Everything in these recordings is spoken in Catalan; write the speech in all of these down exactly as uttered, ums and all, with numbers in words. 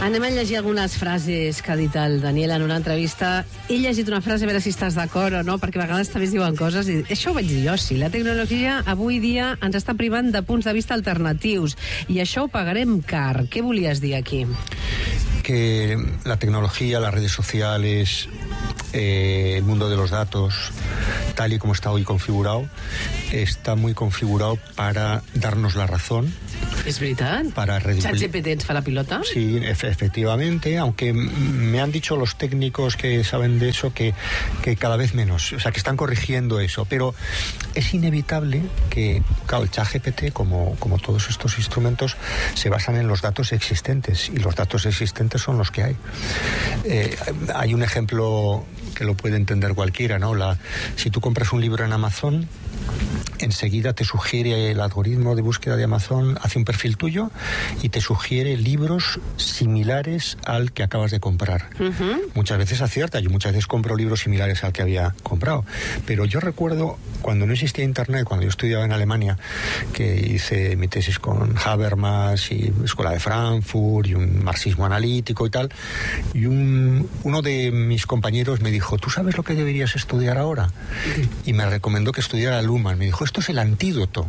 Anem a llegir algunes frases que ha dit el Daniel en una entrevista. He llegit una frase, a veure si estàs d'acord o no, perquè a vegades també es diuen coses i això ho vaig dir jo, sí. La tecnologia avui dia ens està privant de punts de vista alternatius i això ho pagarem car. Què volies dir aquí? Que la tecnología, las redes sociales, eh, el mundo de los datos, tal y como está hoy configurado, está muy configurado para darnos la razón. ¿Es verdad? Para ChatGPT ens fa la pilota. Sí, efectivamente, aunque me han dicho los técnicos que saben de eso que, que cada vez menos, o sea, que están corrigiendo eso, pero es inevitable que, claro, el ChatGPT, como, como todos estos instrumentos, se basan en los datos existentes, y los datos existentes son los que hay. Eh, hay un ejemplo que lo puede entender cualquiera, ¿no? La, si tú compras un libro en Amazon, enseguida te sugiere el algoritmo de búsqueda de Amazon, hace un perfil tuyo y te sugiere libros similares al que acabas de comprar. Uh-huh. Muchas veces acierta, yo muchas veces compro libros similares al que había comprado, pero yo recuerdo cuando no existía internet, cuando yo estudiaba en Alemania, que hice mi tesis con Habermas y Escuela de Frankfurt y un marxismo analítico y tal, y un, uno de mis compañeros me dijo, ¿tú sabes lo que deberías estudiar ahora? Uh-huh. Y me recomendó que estudiara Luhmann. Me dijo, esto es el antídoto,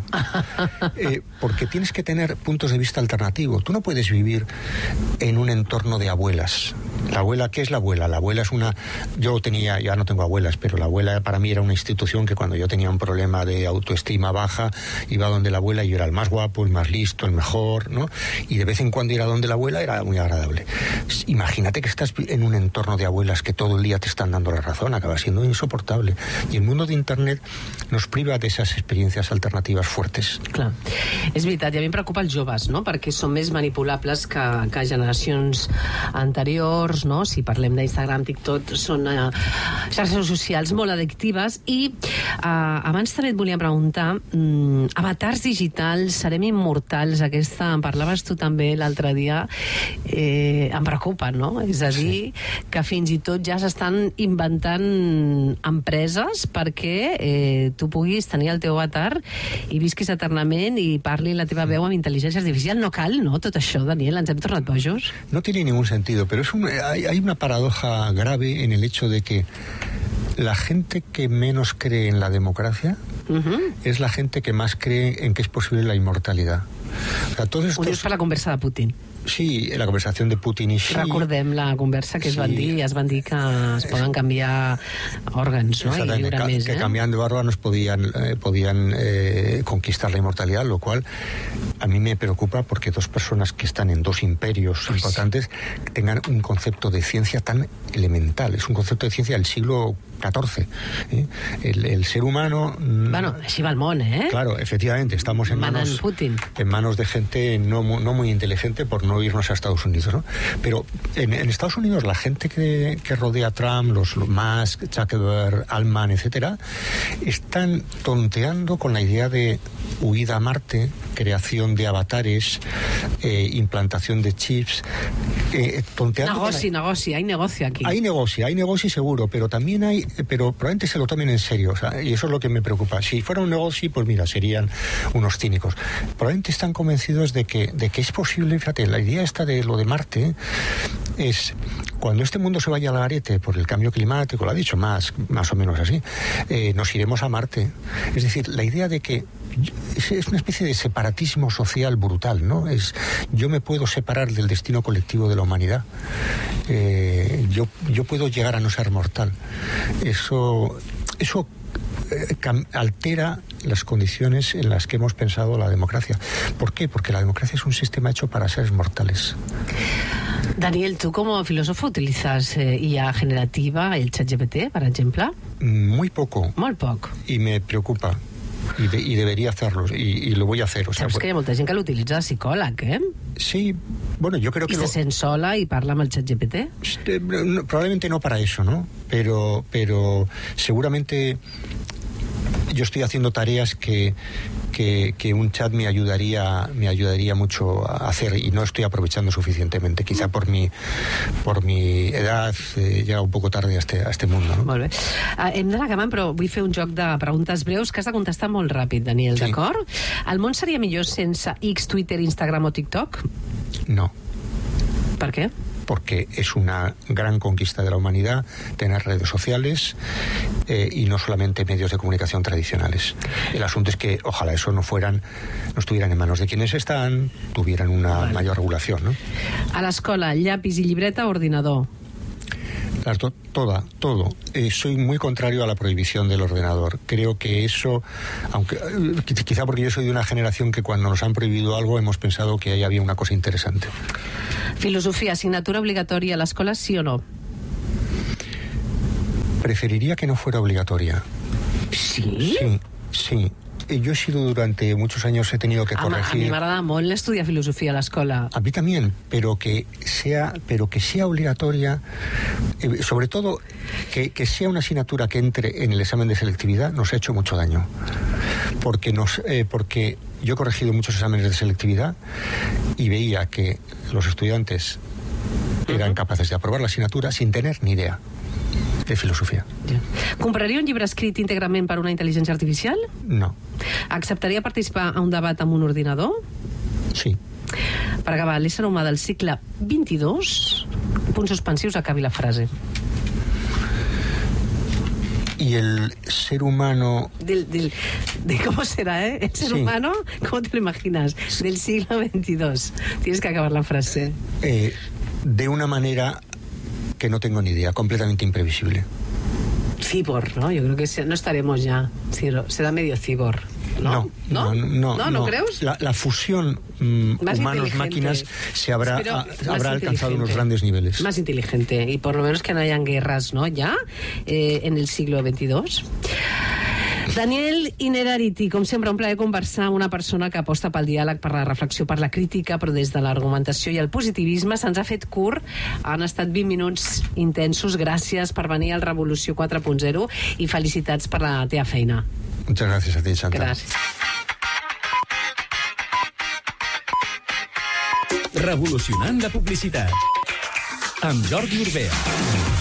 eh, porque tienes que tener puntos de vista alternativos. Tú no puedes vivir en un entorno de abuelas. La abuela, ¿qué es la abuela? La abuela es una... Yo tenía, ya no tengo abuelas, pero la abuela para mí era una institución que cuando yo tenía un problema de autoestima baja, iba donde la abuela y yo era el más guapo, el más listo, el mejor, ¿no? Y de vez en cuando ir a donde la abuela era muy agradable. Imagínate que estás en un entorno de abuelas que todo el día te están dando la razón, acaba siendo insoportable. Y el mundo de Internet nos priva de esas experiencias alternatives fortes. Clar, és veritat, i a mi em preocupa els joves, no? Perquè són més manipulables que, que generacions anteriors, no? Si parlem d'Instagram, TikTok, són uh, xarxes socials molt addictives i uh, abans també et volia preguntar, um, avatars digitals, serem immortals, aquesta, en parlaves tu també l'altre dia, eh, em preocupa, no? És a dir, sí, que fins i tot ja s'estan inventant empreses perquè eh, tu puguis tenir el teu avatar i visquis eternament i parli la teva veu amb intel·ligència artificial. No cal, no? Tot això, Daniel, ens hem tornat bojos. No tiene ningún sentido, pero es un, hay, hay una paradoja grave en el hecho de que la gente que menos cree en la democracia uh-huh. es la gente que más cree en que es posible la inmortalidad. O sea, todos estos... Ho dius per la conversa de Putin. Sí, la conversación de Putin y Xi. Recordem la conversa que sí. es van dir, i es van dir que es poden canviar òrgans, no? I viure que, més, que eh? cambiando órganos podían, eh, podían eh, conquistar la inmortalidad, lo cual a mí me preocupa porque dos personas que están en dos imperios pues importantes tengan un concepto de ciencia tan elemental. Es un concepto de ciencia del siglo catorce. ¿eh? El, el ser humano... Bueno, així va el món, eh? Claro, efectivamente, estamos en manos, en manos de gente no, no muy inteligente, por no irnos a Estados Unidos, ¿no? Pero en, en Estados Unidos la gente que, que rodea a Trump, los, los Musk, Zuckerberg, Altman, etcétera, están tonteando con la idea de huida a Marte, creación de avatares, eh, implantación de chips, eh, tonteando... Negoci, la... negoci, hay negocio aquí. Hay negocio, hay negocio seguro, pero también hay, pero probablemente se lo tomen en serio, o sea, y eso es lo que me preocupa. Si fuera un negocio, pues mira, serían unos cínicos. Probablemente están convencidos de que, de que es posible, fíjate, la idea esta de lo de Marte es cuando este mundo se vaya al garete por el cambio climático, lo ha dicho más, más o menos así, eh, nos iremos a Marte. Es decir, la idea de que es una especie de separatismo social brutal, ¿no? Es, yo me puedo separar del destino colectivo de la humanidad. Eh, yo, yo puedo llegar a no ser mortal. Eso, eso eh, altera las condiciones en las que hemos pensado la democracia. ¿Por qué? Porque la democracia es un sistema hecho para seres mortales. Daniel, tu como filósofo utilizas eh, I A generativa, el ChatGPT, per exemple? Muy poco. Molt poc. Y me preocupa. Y, de, y debería hacerlo, y, y lo voy a hacer. O sea, Saps que hi ha molta gent que l'utilitza de psicòleg, eh? Sí, bueno, yo creo que... I se lo... sent sola i parla amb el ChatGPT. Probablemente no para eso, ¿no? Pero, pero seguramente yo estoy haciendo tareas que, que, que un chat me ayudaría, me ayudaría mucho a hacer y no estoy aprovechando suficientemente. Quizá por mi, por mi edad eh, llega un poco tarde a este, a este mundo, ¿no? Molt bé. Uh, hem d'anar acabant, però vull fer un joc de preguntes breus que has de contestar molt ràpid, Daniel, sí. D'acord? El món seria millor sense X, Twitter, Instagram o TikTok? No. Per què? Porque es una gran conquista de la humanidad tener redes sociales eh, y no solamente medios de comunicación tradicionales. El asunto es que ojalá eso no fueran, no estuvieran en manos de quienes están, tuvieran una vale. mayor regulación, ¿no? A l'escola, llapis i llibreta o ordinador? Las do, toda, todo. Eh, soy muy contrario a la prohibición del ordenador. Creo que eso, aunque quizá porque yo soy de una generación que cuando nos han prohibido algo hemos pensado que ahí había una cosa interesante. Filosofía, asignatura obligatoria a l'escola, sí o no? Preferiría que no fuera obligatoria. ¿Sí? Sí, sí. Yo he sido durante muchos años, he tenido que corregir... A mi m'agrada molt estudiar filosofia a l'escola. A mí también, pero que sea, pero que sea obligatoria, eh, sobre todo que, que sea una asignatura que entre en el examen de selectividad, nos ha hecho mucho daño. Porque, nos, eh, porque yo he corregido muchos exámenes de selectividad y veía que los estudiantes eran uh-huh. capaces de aprobar la asignatura sin tener ni idea de filosofia. Ja. Compraria un llibre escrit íntegrament per una intel·ligència artificial? No. Acceptaria participar a un debat amb un ordinador? Sí. Per acabar, l'ésser humà del segle vint-i-dos, punts suspensius, acabi la frase. Y el ser humano... Del, del, de ¿Cómo será, eh? El ser sí. humano, ¿cómo te lo imaginas? Del siglo veintidós. Tienes que acabar la frase. Eh, de una manera... que no tengo ni idea, completamente imprevisible. Cibor, ¿no? Yo creo que no estaremos ya. Será medio cibor, ¿no? No, no, no. ¿No, no, no, ¿no crees? La, la fusión mmm, humanos-máquinas se habrá, Espero, a, habrá alcanzado unos grandes niveles. Más inteligente, y por lo menos que no hayan guerras, ¿no? Ya, eh, en el siglo veintidós. Daniel Innerarity, com sempre, un plaer conversar amb una persona que aposta pel diàleg, per la reflexió, per la crítica, però des de l'argumentació i el positivisme. Se'ns ha fet curt, han estat vint minuts intensos. Gràcies per venir al Revolució quatre punt zero i felicitats per la teva feina. Muchas gracias a ti, Santa. Gràcies. Revolucionant la publicitat amb Jordi Urbea.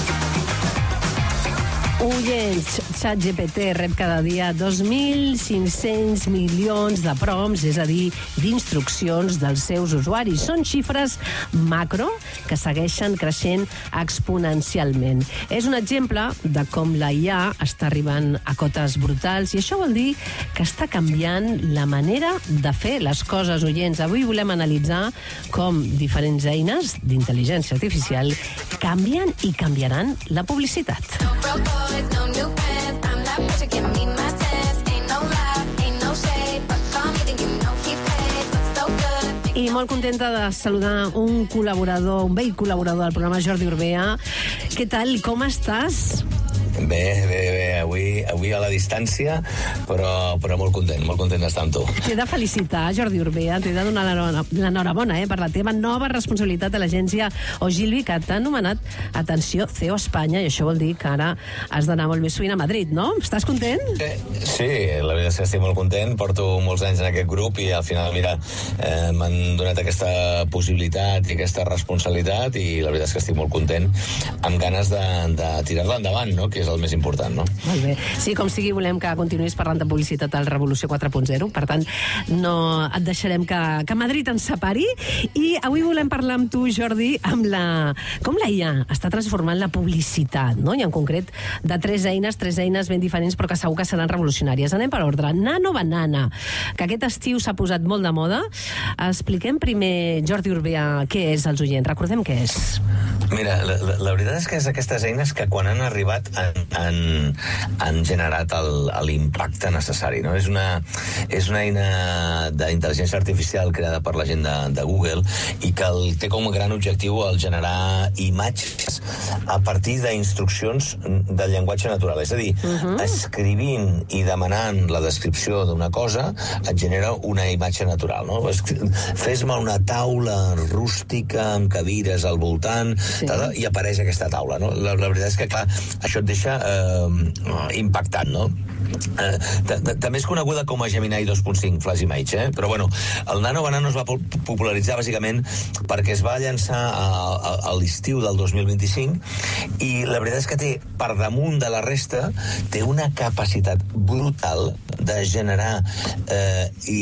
Oients, ChatGPT rep cada dia dos mil cinc-cents milions de prompts, és a dir, d'instruccions dels seus usuaris. Són xifres macro que segueixen creixent exponencialment. És un exemple de com la I A està arribant a cotes brutals i això vol dir que està canviant la manera de fer les coses, oients. Avui volem analitzar com diferents eines d'intel·ligència artificial canvien i canviaran la publicitat. No new friends, I'm that bitch, give me my test. Ain't no lie, ain't no shade, but call me, then you know he paid. So good. I molt contenta de saludar un col·laborador, un vell col·laborador del programa, Jordi Urbea. Què tal, com estàs? Bé, bé, bé, avui, avui a la distància, però, però molt content, molt content d'estar amb tu. T'he de felicitar, Jordi Urbea, t'he de donar l'enhorabona eh, per la teva nova responsabilitat a l'agència Ogilvy, que t'ha anomenat, atenció, C E O Espanya, i això vol dir que ara has d'anar molt més sovint a Madrid, no? Estàs content? Eh, sí, la veritat és que estic molt content, porto molts anys en aquest grup i al final, mira, eh, m'han donat aquesta possibilitat i aquesta responsabilitat i la veritat és que estic molt content, amb ganes de, de tirar-la endavant, no?, que és el més important, no? Molt bé. Sí, com sigui, volem que continuïs parlant de publicitat al Revolució quatre punt zero, per tant, no et deixarem que, que Madrid ens separi, i avui volem parlar amb tu, Jordi, amb la... com la I A està transformant la publicitat, no? I en concret de tres eines, tres eines ben diferents, però que segur que seran revolucionàries. Anem per ordre. Nano Banana, que aquest estiu s'ha posat molt de moda. Expliquem primer, Jordi Urbea, què és als oients. Recordem què és. Mira, la, la, la veritat és que és aquestes eines que quan han arribat han, han, han generat l'impacte necessari, no? És una, és una eina d'intel·ligència artificial creada per la gent de, de Google i que el, té com a gran objectiu el generar imatges a partir d'instruccions del llenguatge natural. És a dir, uh-huh. escrivint i demanant la descripció d'una cosa et genera una imatge natural, no? Fes-me una taula rústica amb cadires al voltant, sí. i apareix aquesta taula, no? La, la veritat és que, clar, això et deixa eh, impactant, no? Eh, també és coneguda com a Gemini dos punt cinc Flash Image, eh? Però bueno, el Nano Banano es va popularitzar bàsicament perquè es va llançar a, a, a l'estiu del dos mil vint-i-cinc i la veritat és que té, per damunt de la resta, té una capacitat brutal de generar eh, i,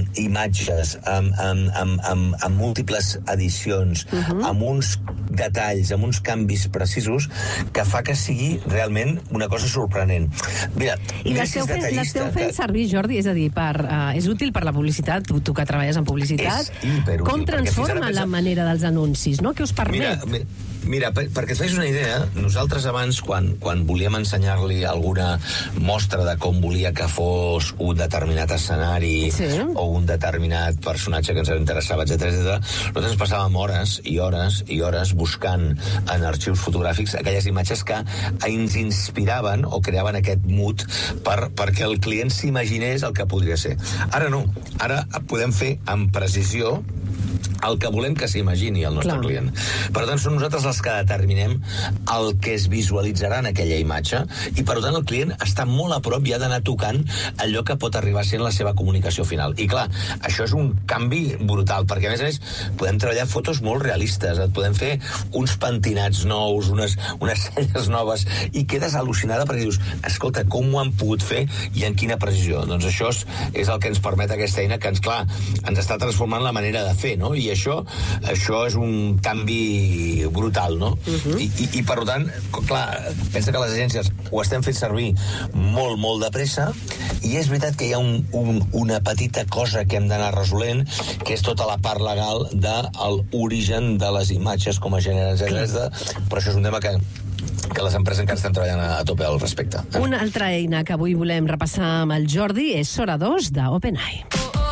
imatges amb, amb, amb, amb, amb múltiples edicions, uh-huh. amb uns detalls, amb uns canvis precisos que fa que sigui realment una cosa sorprenent. Mira, I l'esteu fent, l'esteu fent servir, Jordi, és a dir, per, uh, és útil per la publicitat, tu, tu que treballes en publicitat, és hiperútil, com transforma pensa... la manera dels anuncis, no? Què us permet? Mira, mira per, perquè et fes una idea, nosaltres abans, quan, quan volíem ensenyar-li alguna mostra de com volia que fos un determinat escenari sí. o un determinat personatge que ens interessava, etcètera, etcètera, nosaltres passàvem hores i hores i hores buscant en arxius fotogràfics aquelles imatges que ens inspiraven o creaven aquest mood per, perquè el client s'imaginés el que podria ser. Ara no, ara podem fer amb precisió el que volem que s'imagini el nostre Clar. client. Per tant, som nosaltres els que determinem el que es visualitzarà en aquella imatge i, per tant, el client està molt a prop i ha d'anar tocant allò que pot arribar a ser en la seva comunicació final. I, clar, això és un canvi brutal, perquè, a més a més, podem treballar fotos molt realistes, et podem fer uns pentinats nous, unes, unes celles noves, i quedes al·lucinada perquè dius, escolta, com ho han pogut fer i en quina precisió? Doncs això és, és el que ens permet aquesta eina que, ens, clar, ens està transformant la manera de fer, no? I això, això és un canvi brutal, no? Uh-huh. I, i, I, per tant, clar, pensa que les agències ho estem fent servir molt, molt de pressa, i és veritat que hi ha un, un, una petita cosa que hem d'anar resolent, que és tota la part legal de l'origen de les imatges com a gènere, etcètera, però això és un tema que que les empreses encara estan treballant a, a tope al respecte. Una altra eina que avui volem repassar amb el Jordi és Sora dos d'OpenAI.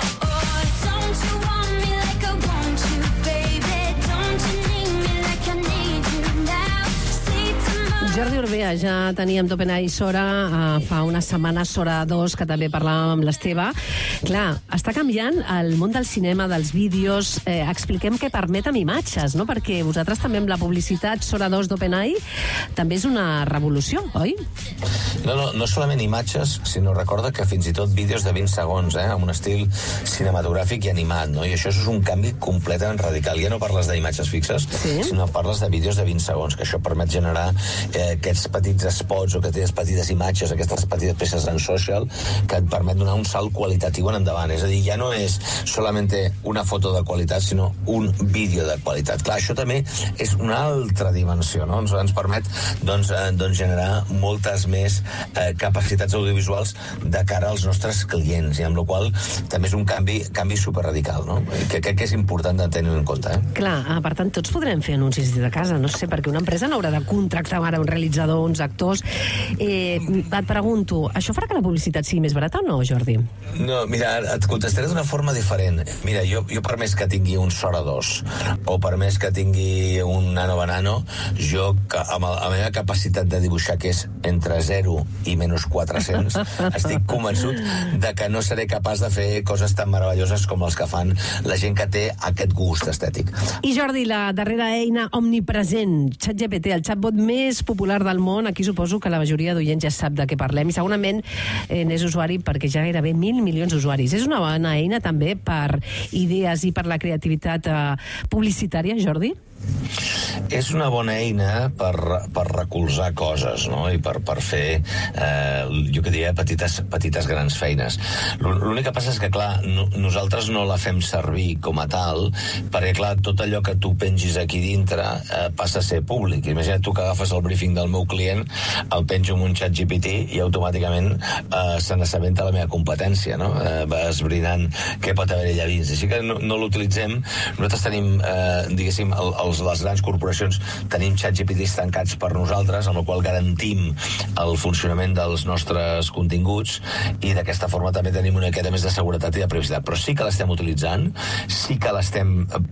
Jordi Urbea, ja teníem d'OpenAI Sora, uh, fa unes setmanes Sora dos, que també parlàvem amb l'Esteve. Clar, està canviant el món del cinema, dels vídeos. Eh, expliquem què permet amb imatges, no? Perquè vosaltres també amb la publicitat Sora dos d'OpenAI també és una revolució, oi? No, no, no solament imatges, sinó recorda que fins i tot vídeos de vint segons, eh, amb un estil cinematogràfic i animat, no? I això és un canvi completament radical. Ja no parles d'imatges fixes, sí? sinó parles de vídeos de vint segons, que això permet generar eh, aquests petits spots o aquestes petites imatges, aquestes petites peces en social que et permet donar un salt qualitatiu en endavant. És a dir, ja no és solament una foto de qualitat, sinó un vídeo de qualitat. Clar, això també és una altra dimensió, no? Ens, ens permet doncs, eh, doncs generar moltes més eh, capacitats audiovisuals de cara als nostres clients, i amb la qual també és un canvi, canvi superradical, no? Que crec que és important de tenir en compte. Eh? Clar, per tant, tots podrem fer anuncis des de casa, no sé, perquè una empresa no haurà de contractar ara un realitzador, uns actors. Eh, et pregunto, això farà que la publicitat sigui més barata o no, Jordi? No, mira, et contestaré d'una forma diferent. Mira, jo, jo per més que tingui un Sora dos o per més que tingui un Nano Banano, jo, amb la meva capacitat de dibuixar, que és entre zero i menys quatre-cents, estic convençut de que no seré capaç de fer coses tan meravelloses com els que fan la gent que té aquest gust estètic. I Jordi, la darrera eina omnipresent, ChatGPT, el chatbot més popular del món, aquí suposo que la majoria d'oients ja sap de què parlem, i segurament eh, n'és usuari perquè ja gairebé mil milions d'usuaris. És una bona eina també per idees i per la creativitat eh, publicitària, Jordi? És una bona eina per, per recolzar coses, no? I per, per fer, eh, jo que diria, petites, petites grans feines. L'únic que passa és que, clar, no, nosaltres no la fem servir com a tal, perquè, clar, tot allò que tu pengis aquí dintre eh, passa a ser públic. Imagina't tu que agafes el briefing del meu client, el penjo amb un xat G P T i automàticament eh, se n'assabenta la meva competència, no? Eh, va esbrinant què pot haver allà dins. Així que no, no l'utilitzem. Nosaltres tenim, eh, diguéssim, el, els, les grans corporacions tenim xat G P Ts tancats per nosaltres, amb la qual garantim el funcionament dels nostres continguts, i d'aquesta forma també tenim una miqueta més de seguretat i de privacitat. Però sí que l'estem utilitzant, sí que l'estem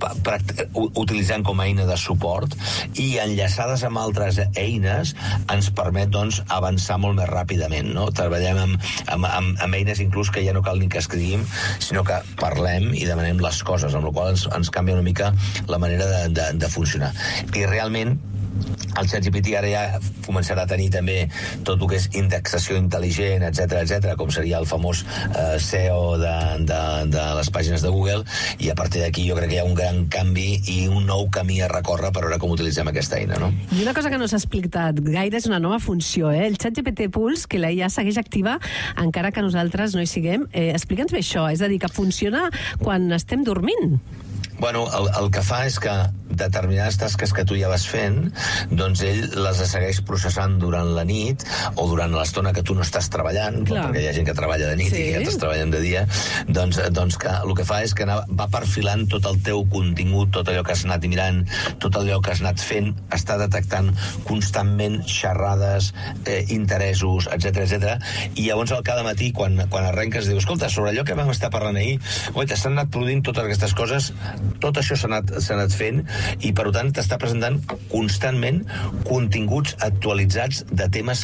utilitzant com a eina de suport, i enllaçades amb altres eines ens permet, doncs, avançar molt més ràpidament, no? Treballem amb, amb, amb, amb eines inclús que ja no cal ni que escriguim, sinó que parlem i demanem les coses, amb la qual ens, ens canvia una mica la manera de, de, de funcionar. I realment el ChatGPT ara ja començarà a tenir també tot el que és indexació intel·ligent, etcètera, etcètera, com seria el famós eh, S E O de, de, de les pàgines de Google, i a partir d'aquí jo crec que hi ha un gran canvi i un nou camí a recórrer per veure com utilitzem aquesta eina, no? I una cosa que no s'ha explicat gaire és una nova funció, eh? El ChatGPT Pulse, que la I A segueix activa encara que nosaltres no hi siguem. Eh, Explica'ns bé això, és a dir, que funciona quan estem dormint. Bueno, el, el que fa és que determinades tasques que tu ja vas fent, doncs ell les segueix processant durant la nit o durant l'estona que tu no estàs treballant, perquè hi ha gent que treballa de nit sí. i que altres treballen de dia, doncs, doncs que el que fa és que va perfilant tot el teu contingut, tot allò que has anat mirant, tot allò que has anat fent, està detectant constantment xerrades, eh, interessos, etcètera, etcètera, i llavors al cada matí, quan, quan arrenques, dius, escolta, sobre allò que vam estar parlant ahir, oita, s'han anat produint totes aquestes coses, tot això s'ha anat, s'ha anat fent, i per tant t'està presentant constantment continguts actualitzats de temes